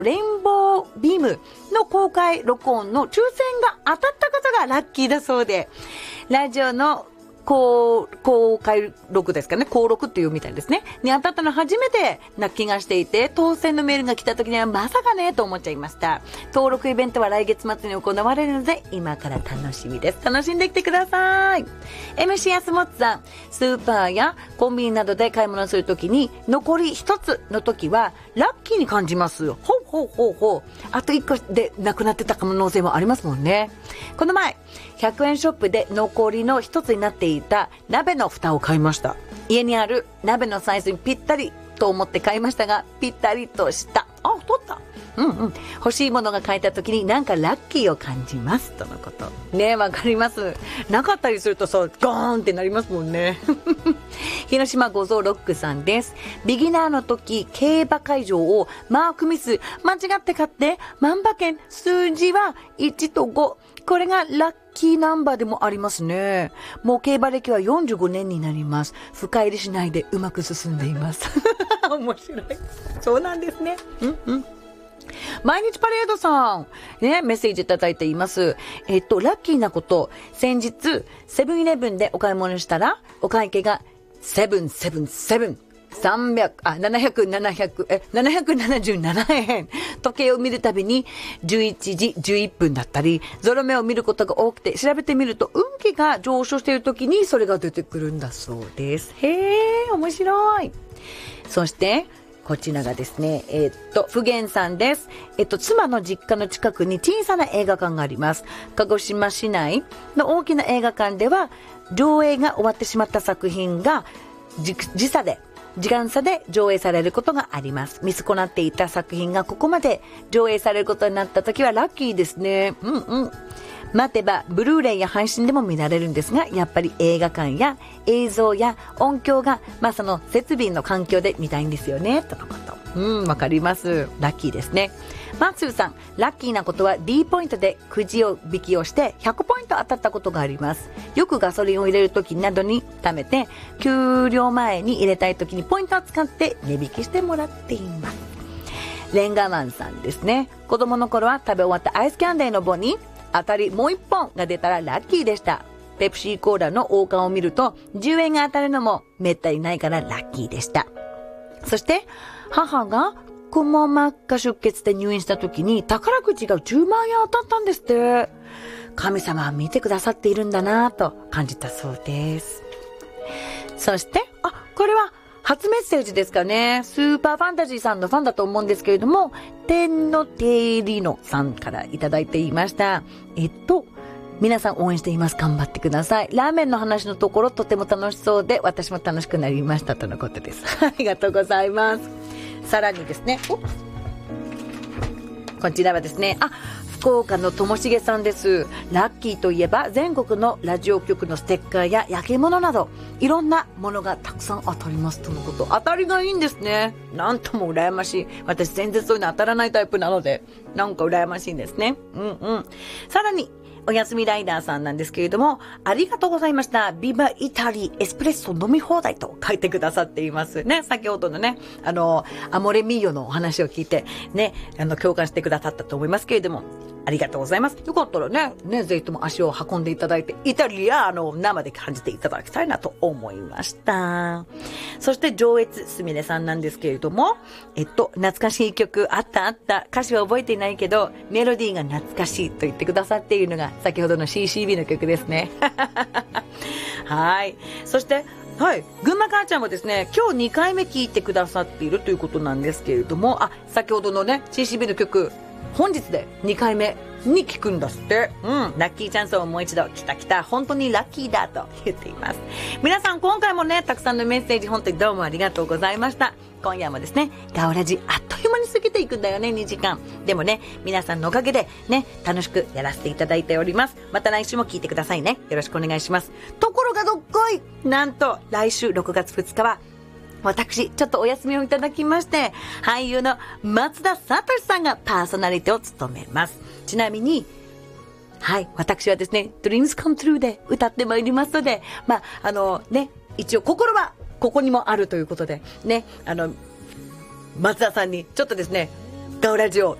レインボービームの公開録音の抽選が当たった方がラッキーだそうで、ラジオの公開録ですかね、公録っていうみたいですねに当たったの初めてな気がしていて、当選のメールが来た時にはまさかねと思っちゃいました。登録イベントは来月末に行われるので今から楽しみです。楽しんできてください。 MC やすもっさん、スーパーやコンビニなどで買い物するときに残り一つの時はラッキーに感じます。ほうあと1個でなくなってた可能性もありますもんね。この前100円ショップで残りの一つになっていた鍋の蓋を買いました。家にある鍋のサイズにぴったりと思って買いましたが、ぴったりとした。取った。欲しいものが買えた時になんかラッキーを感じますとのことね。わかります。なかったりするとゴーンってなりますもんね。広島五臓ロックさんです。ビギナーの時競馬会場をマークミス間違って買って万馬券数字は1と5、これがラッキーナンバーでもありますね。もう競馬歴は45年になります。深入りしないでうまく進んでいます。面白い。そうなんですね。毎日パレードさん、ね、メッセージいただいています。ラッキーなこと、先日セブンイレブンでお買い物したらお会計が777円。時計を見るたびに11時11分だったり、ゾロ目を見ることが多くて、調べてみると運気が上昇している時にそれが出てくるんだそうです。へー、面白い。そしてこちらがですね、ふげんさんです。妻の実家の近くに小さな映画館があります。鹿児島市内の大きな映画館では上映が終わってしまった作品が時間差で上映されることがあります。見損なっていた作品がここまで上映されることになった時はラッキーですね。待てばブルーレイや配信でも見られるんですが、やっぱり映画館や映像や音響がその設備の環境で見たいんですよねとのこと。わかります。ラッキーですね。マッツーさん、ラッキーなことは D ポイントでくじを引きをして100ポイント当たったことがあります。よくガソリンを入れるときなどに貯めて、給料前に入れたいときにポイントを使って値引きしてもらっています。レンガマンさんですね。子供の頃は食べ終わったアイスキャンデーの棒に当たりもう1本が出たらラッキーでした。ペプシーコーラの王冠を見ると10円が当たるのもめったにないからラッキーでした。そして母がくも膜下出血で入院した時に宝くじが10万円当たったんですって。神様は見てくださっているんだなと感じたそうです。そしてこれは初メッセージですかね。スーパーファンタジーさんのファンだと思うんですけれども、天のテリノさんからいただいていました。皆さん応援しています。頑張ってください。ラーメンの話のところとても楽しそうで、私も楽しくなりましたとのことです。ありがとうございます。さらにですね、こちらはですね、福岡のともしげさんです。ラッキーといえば全国のラジオ局のステッカーや焼き物などいろんなものがたくさん当たりますとのこと。当たりがいいんですね。なんとも羨ましい。私全然そういうの当たらないタイプなのでなんか羨ましいんですね。さらにおやすみライダーさんなんですけれども、ありがとうございました。ビバイタリーエスプレッソ飲み放題と書いてくださっていますね。先ほどのね、アモレミーヨのお話を聞いてね、共感してくださったと思いますけれども、ありがとうございます。よかったらね、ぜひとも足を運んでいただいて、イタリア生で感じていただきたいなと思いました。そして上越すみれさんなんですけれども、懐かしい曲あった歌詞は覚えていないけどメロディーが懐かしいと言ってくださっているのが先ほどの CCB の曲ですね。はい。そして群馬母ちゃんもですね、今日2回目聞いてくださっているということなんですけれども、先ほどのね CCB の曲本日で2回目に聞くんだって。ラッキーチャンスをもう一度来た本当にラッキーだと言っています。皆さん今回もね、たくさんのメッセージ本当にどうもありがとうございました。今夜もですね、ガオラジあっという間に過ぎていくんだよね、2時間。でもね、皆さんのおかげでね、楽しくやらせていただいております。また来週も聞いてくださいね。よろしくお願いします。ところがどっこい、なんと来週6月2日は私ちょっとお休みをいただきまして、俳優の松田聡さんがパーソナリティを務めます。ちなみに私はですね Dreams Come True で歌ってまいりますので、一応心はここにもあるということでね、松田さんにちょっとですねガオラジオ